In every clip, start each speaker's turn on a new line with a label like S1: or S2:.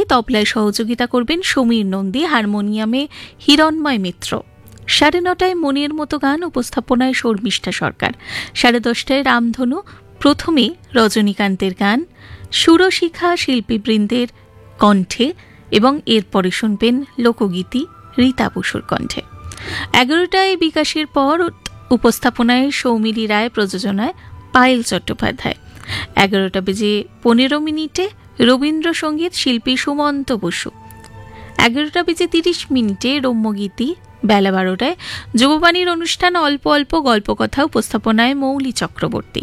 S1: তবলায় সহযোগিতা করবেন সমীর নন্দী, হারমোনিয়ামে হিরণময় মিত্র। 9:30 মনের মতো গান, উপস্থাপনায় শর্মিষ্ঠা সরকার। 10:30 রামধনু, প্রথমে রজনীকান্তের গান, সুরশিখা শিল্পীবৃন্দের কণ্ঠে এবং এরপরে শুনবেন লোকগীতি রীতা বসুর কণ্ঠে। 11টায় বিকাশের পর উপস্থাপনায় সৌমিলি রায়, প্রযোজনায় পায়েল চট্টোপাধ্যায়। 11:15 রবীন্দ্রসঙ্গীত শিল্পী সুমন্ত বসু। 11:30 রম্যগীতি। বেলা 12টায় যুববাণীর অনুষ্ঠান অল্প অল্প গল্পকথা, উপস্থাপনায় মৌলি চক্রবর্তী।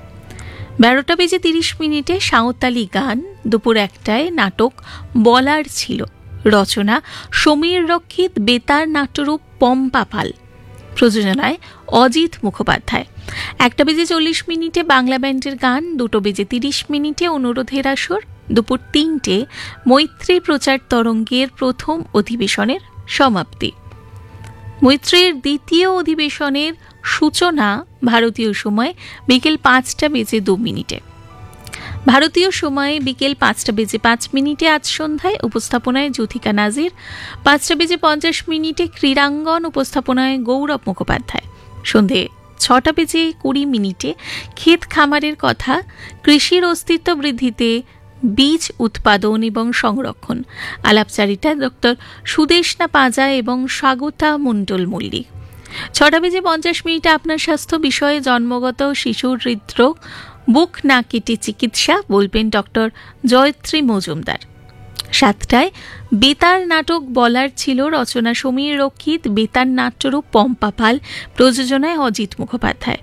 S1: 12:30 সাঁওতালি গান। দুপুর 1টায় নাটক বলার ছিল, রচনা সমীর রক্ষিত, বেতার নাট্যরূপ পম্পা পাল, প্রযোজনায় অজিত মুখোপাধ্যায়। 1:40 বাংলা ব্যান্ডের গান। 2:30 অনুরোধের আসর। দুপুর 3টে মৈত্রী প্রচার তরঙ্গের প্রথম অধিবেশনের সমাপ্তি। মৈত্রীর দ্বিতীয় অধিবেশনের সূচনা ভারতীয় সময় বিকেল 5:02। ভারতীয় সময়ে বিকেল 5:05 আজ সন্ধ্যায়। উপস্থাপনায় যুথিকা নাজির। 5:50 ক্রীড়াঙ্গন, উপস্থাপনায় গৌরব মুখোপাধ্যায়। সন্ধে 6:20 ক্ষেত খামারের কথা, কৃষির অস্তিত্ব বৃদ্ধিতে বীজ উৎপাদন এবং সংরক্ষণ। আলাপচারিতা ডক্টর সুদেশনা পাজা এবং স্বাগতা মণ্ডল মল্লিক। 6:50 আপনার স্বাস্থ্য বিষয়ে জন্মগত শিশুর হৃদরোগ, বুক না কেটে চিকিৎসা, বলবেন ডক্টর জয়ত্রী মজুমদার। 7টায় বেতার নাটক বলার ছিল, রচনা সমীর রক্ষিত, বেতার নাট্যরূপ পম্পা পাল, প্রযোজনায় অজিত মুখোপাধ্যায়।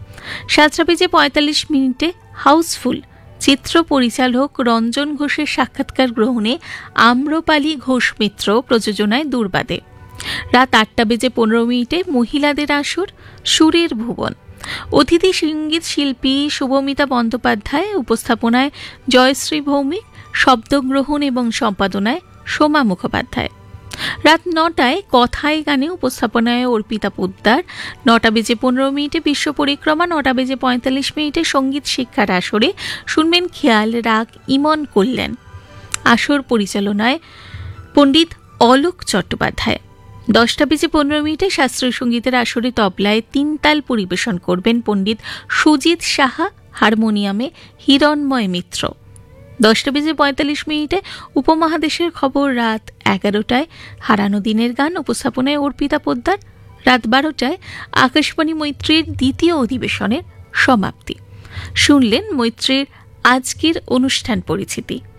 S1: 7:45 হাউসফুল, চিত্র পরিচালক রঞ্জন ঘোষের সাক্ষাৎকার গ্রহণে আম্রপালি ঘোষ মিত্র, প্রযোজনায় দুর্বাদে। রাত 8:15 মহিলাদের আসর, সুরের ভুবন। অতিথি সঙ্গীত শিল্পী শুভমিতা বন্দ্যোপাধ্যায়, উপস্থাপনায় জয়শ্রী ভৌমিক, শব্দগ্রহণ এবং সম্পাদনায় সোমা মুখোপাধ্যায়। রাত 9টায় কথায় গানে, উপস্থাপনায় অর্পিতা পোদ্দার। 9:15 বিশ্ব পরিক্রমা। 9:45 সঙ্গীত শিক্ষার আসরে শুনবেন খেয়াল রাগ ইমন কল্যাণ। আসর পরিচালনায় পণ্ডিত অলোক চট্টোপাধ্যায়। 10:15 শাস্ত্রীয় সঙ্গীতের আসরে তবলায় 3 তাল পরিবেশন করবেন পণ্ডিত সুজিত সাহা, হারমোনিয়ামে হিরণময় মিত্র। 10:45 উপমহাদেশের খবর। রাত 11টায় হারানো দিনের গান, উপস্থাপনায় অর্পিতা পোদ্দার। রাত 12টায় আকাশবাণী মৈত্রীর দ্বিতীয় অধিবেশনের সমাপ্তি। শুনলেন মৈত্রীর আজকের অনুষ্ঠান পরিচিতি।